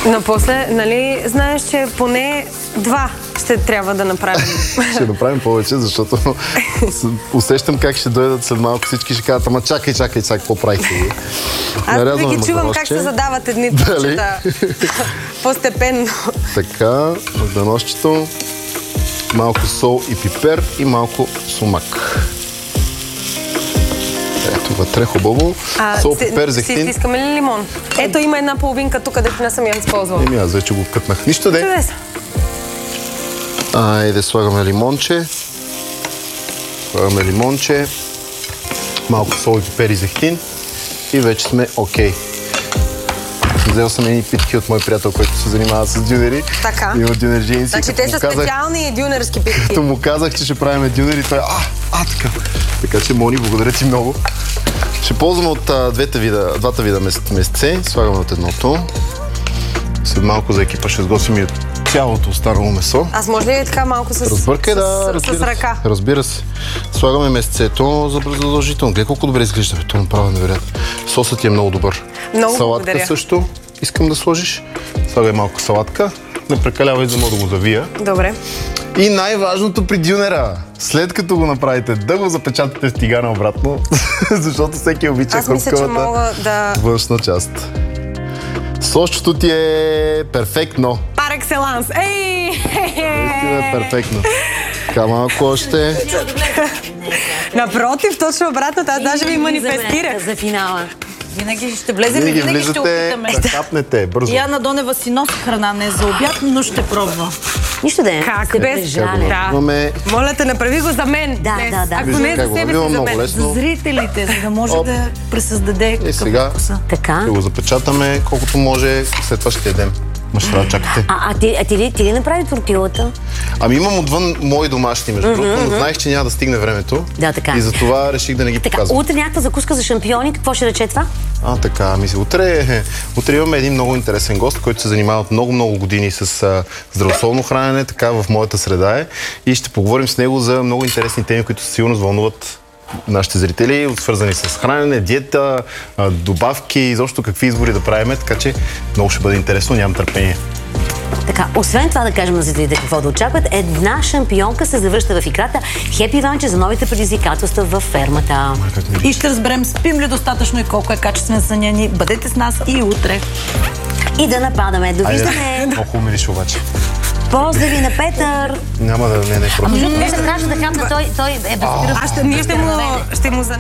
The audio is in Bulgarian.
Но после, нали, знаеш, че поне 2 ще трябва да направим. Ще направим повече, защото усещам как ще дойдат след малко всички, ще кажат, ама чакай, какво правихте ви? Аз да ги чувам как се задават едни топчета. Постепенно. Така, магданосчето, малко сол и пипер и малко сумак. Ето вътре хубаво. Сол, пипер, зехтин. Искаме ли лимон? Ето има една половинка тук, където не съм я използвала. Аз вече го кътнах. Нищо де. Чудесно. Айде, слагаме лимонче. Малко сол и пипер и зехтин. И вече сме окей. Взел съм едни питки от мой приятел, който се занимава с дюнери. Така. Има дюнерджийници. Значи те са специални дюнерски питки. Като му казах, че ще правим дюнери, той така. Така че, Мони, благодаря ти много. Ще ползваме от двата вида месце. Слагаме от едното. След малко за екипа ще сготвим и от цялото останало месо. Аз може ли така малко с ръка? Разбира се. Слагаме месцето задължително. Гледай колко добре изглежда. Това направо невероятно. Сосът ти е много добър. Много салатка благодаря. Също искам да сложиш. Слагай малко салатка. Не прекалявай, за да мога да го завия. Добре. И най-важното при дюнера, след като го направите, да го запечатате в тигана обратно, защото всеки обича хрупкавата външна част. Сосчето ти е перфектно. Пар екселанс. Ей! Наистина е перфектно. Така малко още. Напротив, точно обратното. Аз даже ви манифестирах. За финала. Винаги ще влезем и винаги ще опитаме. Да хапнете, бързо. Яна Донева си носи храна, не за обяд, но ще пробва. Нищо да е. Как без жале. Моля те, направи го за мен. Да. Ако не за себе си, за мен. За зрителите, за да може да пресъздаде сега така. Ще го запечатаме колкото може, след това ще ядем. Ще трябва да чакате. Ти ли направи тортилата? Имам отвън мои домашни, между другото, но знаех, че няма да стигне времето. Да, така. И затова реших да не ги показвам. Утре някаква закуска за шампиони, какво ще рече това? Така, утре имаме един много интересен гост, който се занимава от много години с здравословно хранене, така в моята среда е. И ще поговорим с него за много интересни теми, които със сигурност вълнуват нашите зрители, свързани с хранене, диета, добавки, изобщо какви избори да правим, така че много ще бъде интересно, нямам търпение. Така, освен това да кажем на зрителите какво да очакват, една шампионка се завръща в играта. Хепи Иванче за новите предизвикателства във фермата. И ще разберем спим ли достатъчно и колко е качествен съня ни. Бъдете с нас и утре. И да нападаме. Довиждане! Много хубаво мириш обаче. Поздрави на Петър! Няма да не просто. Вижте, трябваше да хапна, той е безкръвен. Ние ще му